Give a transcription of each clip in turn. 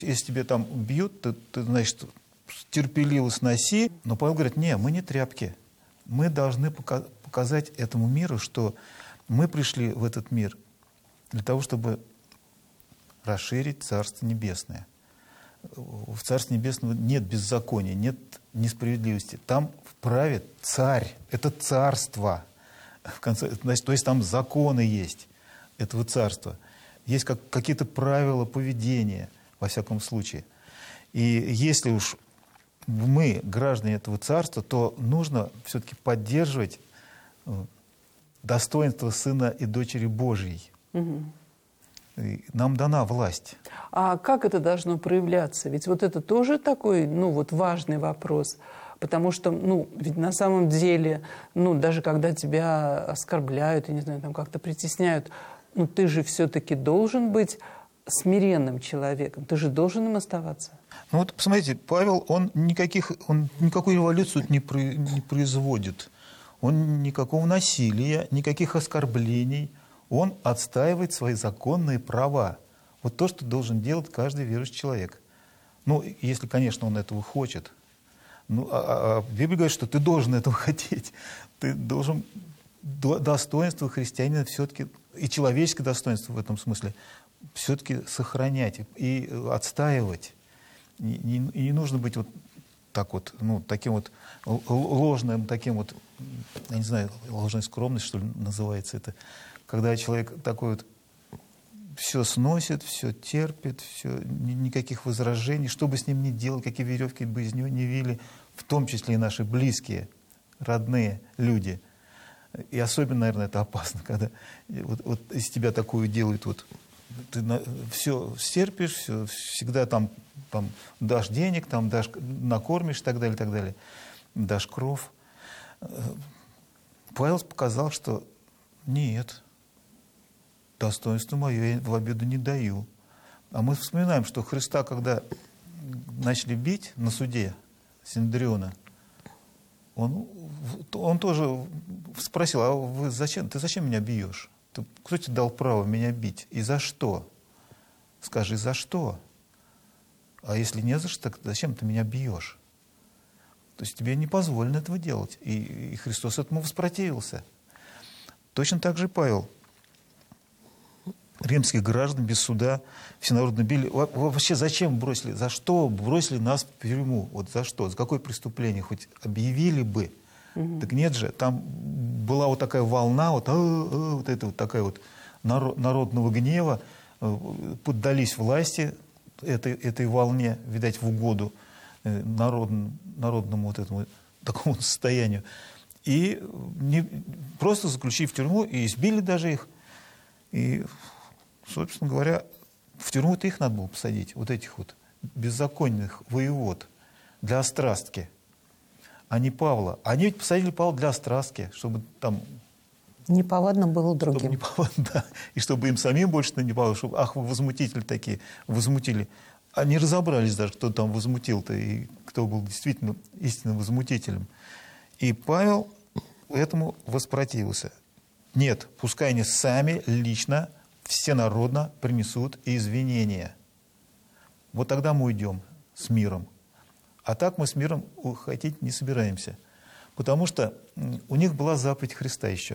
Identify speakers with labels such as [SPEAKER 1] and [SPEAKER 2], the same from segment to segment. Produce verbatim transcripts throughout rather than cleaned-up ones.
[SPEAKER 1] Если тебе там бьют, ты, ты значит, терпеливо сноси. Но Павел говорит, не, мы не тряпки. Мы должны пока- показать этому миру, что мы пришли в этот мир для того, чтобы расширить Царство Небесное. В Царстве Небесном нет беззакония, нет несправедливости. Там правит царь, это царство. В конце, значит, то есть там законы есть этого царства. Есть как, какие-то правила поведения, во всяком случае. И если уж мы граждане этого царства, то нужно все-таки поддерживать достоинство сына и дочери Божьей. Угу. Нам дана власть.
[SPEAKER 2] А как это должно проявляться? Ведь вот это тоже такой, ну, вот важный вопрос. Потому что, ну, ведь на самом деле, ну, даже когда тебя оскорбляют, я не знаю, там как-то притесняют, ну, ты же все-таки должен быть смиренным человеком. Ты же должен им оставаться.
[SPEAKER 1] Ну вот, посмотрите, Павел, он, никаких, он никакую революцию не, при, не производит. Он никакого насилия, никаких оскорблений. Он отстаивает свои законные права. Вот то, что должен делать каждый верующий человек. Ну, если, конечно, он этого хочет. Ну, а, а Библия говорит, что ты должен этого хотеть. Ты должен достоинство христианина все-таки, и человеческое достоинство в этом смысле, все-таки сохранять и отстаивать. И не, и не нужно быть вот так вот, ну, таким вот ложным, таким вот, я не знаю, ложной скромность, что ли, называется это. Когда человек такой вот все сносит, все терпит, все, никаких возражений, что бы с ним ни делал, какие веревки бы из него не вили, в том числе и наши близкие, родные люди. И особенно, наверное, это опасно, когда вот, вот из тебя такую делают, вот, ты на, все стерпишь, все, всегда там, там дашь денег, там дашь, накормишь и так далее, и так далее, дашь кров. Павел показал, что нет, достоинство мое я в обиду не даю. А мы вспоминаем, что Христа, когда начали бить на суде Синедриона, он, он тоже спросил, а вы зачем, ты зачем меня бьешь? Ты, кто тебе дал право меня бить? И за что? Скажи, за что? А если не за что, так зачем ты меня бьешь? То есть тебе не позволено этого делать. И, и Христос этому воспротивился. Точно так же Павел. Римских граждан без суда всенародно били. Вообще зачем бросили? За что бросили нас в тюрьму? Вот за что? За какое преступление? Хоть объявили бы. Угу. Так нет же. Там была вот такая волна, вот, а, а, вот это вот такая вот народного гнева. Поддались власти этой, этой волне, видать, в угоду народному, народному вот этому такому состоянию. И не, просто заключили в тюрьму и избили даже их. И, собственно говоря, в тюрьму-то их надо было посадить, вот этих вот беззаконных воевод, для острастки, а не Павла. Они ведь посадили Павла для острастки, чтобы там...
[SPEAKER 3] Неповадно было другим.
[SPEAKER 1] Неповадно, да. И чтобы им самим больше не неповадно, чтобы, ах, вы возмутители такие, возмутили. Они разобрались даже, кто там возмутил-то, и кто был действительно истинным возмутителем. И Павел этому воспротивился. Нет, пускай они сами лично, всенародно принесут извинения. Вот тогда мы уйдем с миром. А так мы с миром уходить не собираемся. Потому что у них была заповедь Христа еще.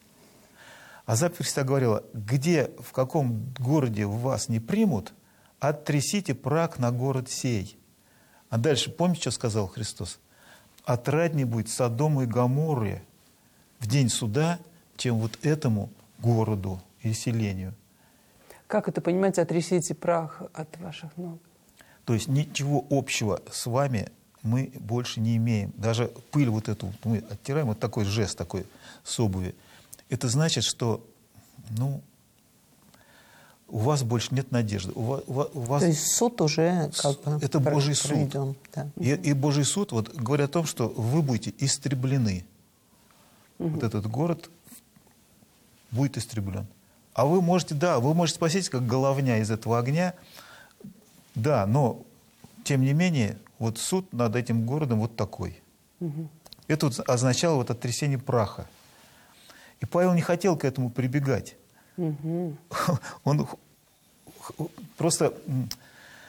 [SPEAKER 1] А заповедь Христа говорила, где, в каком городе вас не примут, оттрясите прах на город сей. А дальше, помните, что сказал Христос? Отраднее будет Содому и Гоморре в день суда, чем вот этому городу и селению.
[SPEAKER 2] Как это понимать, отрясите прах от ваших ног?
[SPEAKER 1] То есть ничего общего с вами мы больше не имеем. Даже пыль вот эту мы оттираем, вот такой жест такой с обуви. Это значит, что, ну, у вас больше нет надежды. У вас, у вас...
[SPEAKER 3] То есть суд уже как бы
[SPEAKER 1] это Божий суд.
[SPEAKER 3] Да.
[SPEAKER 1] И, и Божий суд вот, говорит о том, что вы будете истреблены. Угу. Вот этот город будет истреблен. А вы можете, да, вы можете спастись, как головня из этого огня, да, но, тем не менее, вот суд над этим городом вот такой. Угу. Это вот означало вот оттрясение праха. И Павел не хотел к этому прибегать. Угу. Он просто